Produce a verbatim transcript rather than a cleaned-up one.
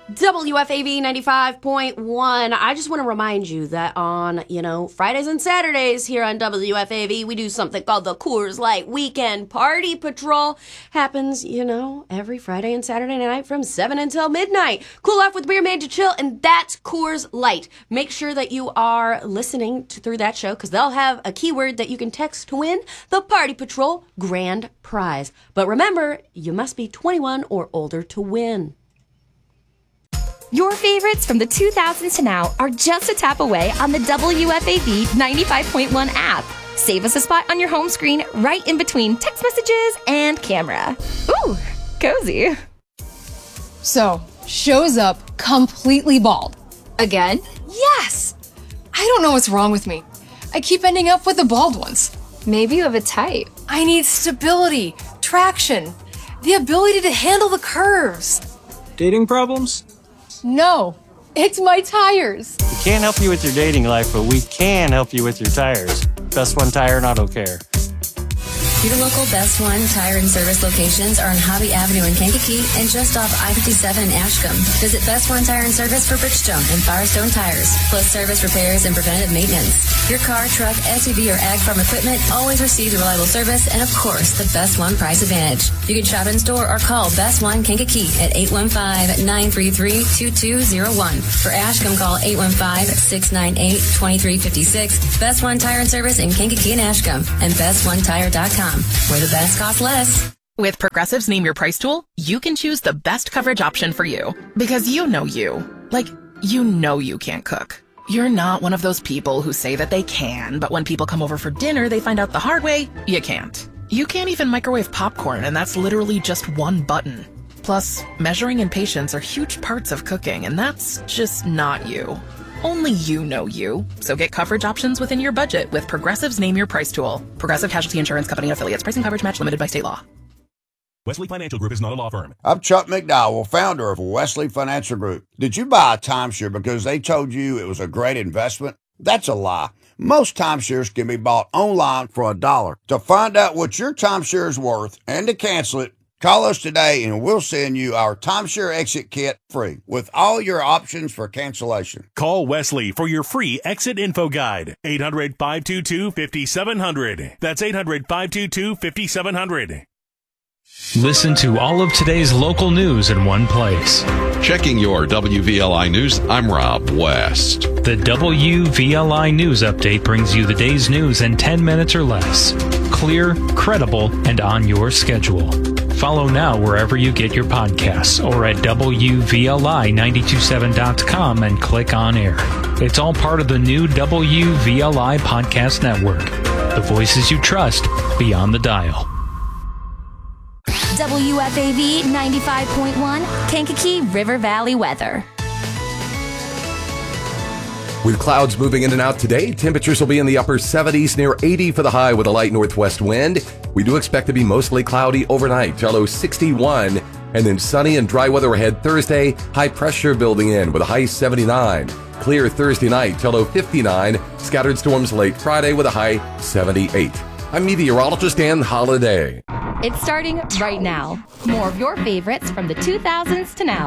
W F A V ninety-five point one. I just want to remind you that on, you know, Fridays and Saturdays here on W F A V, we do something called the Coors Light Weekend Party Patrol. Happens, you know, every Friday and Saturday night from seven until midnight. Cool off with beer made to chill, and that's Coors Light. Make sure that you are listening to, through that show, because they'll have a keyword that you can text to win the Party Patrol grand prize. But remember, you must be twenty-one or older to win. Your favorites from the two thousands to now are just a tap away on the W F A V ninety-five point one app. Save us a spot on your home screen right in between text messages and camera. Ooh, cozy. So, shows up completely bald. Again? Yes! I don't know what's wrong with me. I keep ending up with the bald ones. Maybe you have a type. I need stability, traction, the ability to handle the curves. Dating problems? No, it's my tires. We can't help you with your dating life, but we can help you with your tires. Best One Tire and Auto Care. Your local Best One Tire and Service locations are on Hobby Avenue in Kankakee and just off I fifty-seven in Ashcombe. Visit Best One Tire and Service for Bridgestone and Firestone tires, plus service repairs and preventative maintenance. Your car, truck, S U V, or ag farm equipment always receives reliable service and, of course, the Best One price advantage. You can shop in store or call Best One Kankakee at eight one five, nine three three, two two zero one. For Ashcombe, call eight one five, six nine eight, two three five six. Best One Tire and Service in Kankakee and Ashcombe and best one tire dot com. Where the best costs less. With Progressive's Name Your Price tool, you can choose the best coverage option for you. Because you know you. Like, you know you can't cook. You're not one of those people who say that they can, but when people come over for dinner, they find out the hard way, you can't. You can't even microwave popcorn, and that's literally just one button. Plus, measuring and patience are huge parts of cooking, and that's just not you. Only you know you. So get coverage options within your budget with Progressive's Name Your Price tool. Progressive Casualty Insurance Company and affiliates. Price and coverage match limited by state law. Wesley Financial Group is not a law firm. I'm Chuck McDowell, founder of Wesley Financial Group. Did you buy a timeshare because they told you it was a great investment? That's a lie. Most timeshares can be bought online for a dollar. To find out what your timeshare is worth and to cancel it, call us today and we'll send you our timeshare exit kit free with all your options for cancellation. Call Wesley for your free exit info guide. eight hundred, five two two, five seven zero zero. That's eight hundred, five two two, five seven zero zero. Listen to all of today's local news in one place. Checking your W V L I News, I'm Rob West. The W V L I News Update brings you the day's news in ten minutes or less. Clear, credible, and on your schedule. Follow now wherever you get your podcasts or at W V L I nine two seven dot com and click on air. It's all part of the new W V L I Podcast Network. The voices you trust beyond the dial. W F A V ninety-five point one, Kankakee River Valley weather. With clouds moving in and out today, temperatures will be in the upper seventies, near eighty for the high with a light northwest wind. We do expect to be mostly cloudy overnight, a low sixty-one, and then sunny and dry weather ahead Thursday, high pressure building in with a high seventy-nine. Clear Thursday night, a low fifty-nine, scattered storms late Friday with a high seventy-eight. I'm meteorologist Dan Holliday. It's starting right now. More of your favorites from the two thousands to now.